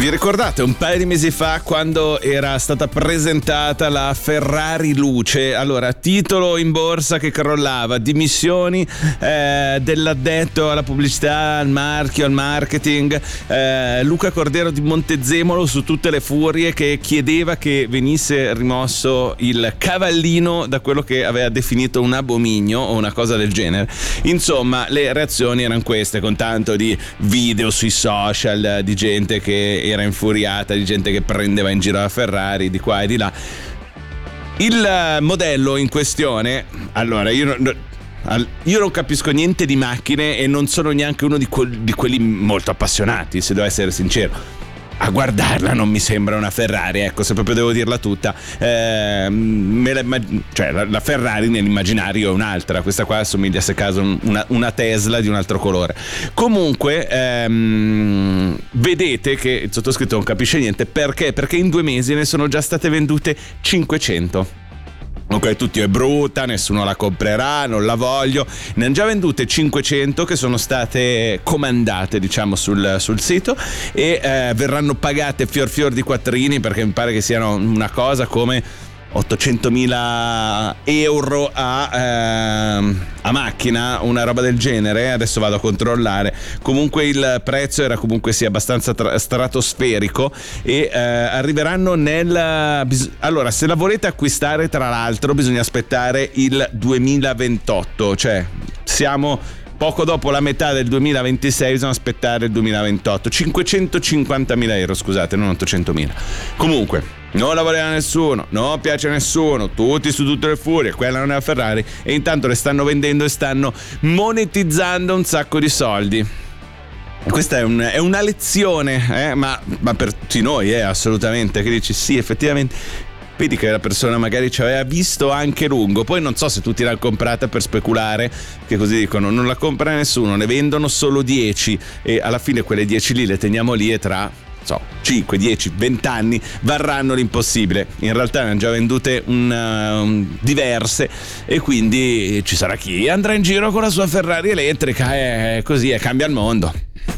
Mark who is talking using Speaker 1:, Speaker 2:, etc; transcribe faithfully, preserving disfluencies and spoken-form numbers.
Speaker 1: Vi ricordate un paio di mesi fa quando era stata presentata la Ferrari Luce? Allora, titolo in borsa che crollava, dimissioni eh, dell'addetto alla pubblicità, al marchio, al marketing, eh, Luca Cordero di Montezemolo su tutte le furie che chiedeva che venisse rimosso il cavallino da quello che aveva definito un abominio o una cosa del genere. Insomma, le reazioni erano queste, con tanto di video sui social di gente che era infuriata, di gente che prendeva in giro la Ferrari di qua e di là. Il modello in questione, allora io non, io non capisco niente di macchine e non sono neanche uno di, que- di quelli molto appassionati, se devo essere sincero. A guardarla non mi sembra una Ferrari, ecco, se proprio devo dirla tutta. Eh, me la, cioè, la, la Ferrari nell'immaginario è un'altra, questa qua assomiglia, se caso, una, una Tesla di un altro colore. Comunque, ehm, vedete che il sottoscritto non capisce niente. Perché? Perché in due mesi ne sono già state vendute cinquecento. Ok, tutti è brutta, nessuno la comprerà, non la voglio. Ne hanno già vendute cinquecento che sono state comandate, diciamo, sul, sul sito, e eh, verranno pagate fior fior di quattrini, perché mi pare che siano una cosa come ottocentomila euro a, eh, a macchina, una roba del genere. Adesso vado a controllare. Comunque il prezzo era comunque sì abbastanza tra- stratosferico e eh, arriveranno nel bis- allora, se la volete acquistare, tra l'altro bisogna aspettare il duemilaventotto, cioè siamo poco dopo la metà del duemilaventisei, bisogna aspettare il duemilaventotto. cinquecentocinquantamila euro, scusate, non ottocentomila. Comunque non la voleva nessuno, non piace a nessuno, tutti su tutte le furie, quella non è la Ferrari, e intanto le stanno vendendo e stanno monetizzando un sacco di soldi. Questa è, un, è una lezione, eh? ma, ma per tutti noi, eh, assolutamente, che dici sì, effettivamente. Vedi che la persona magari ci aveva visto anche lungo, poi non so se tutti l'hanno comprata per speculare, che così dicono non la compra nessuno, ne vendono solo dieci e alla fine quelle dieci lì le teniamo lì e tra so, cinque, dieci, venti anni varranno l'impossibile. In realtà ne hanno già vendute un, uh, diverse e quindi ci sarà chi andrà in giro con la sua Ferrari elettrica e così e cambia il mondo.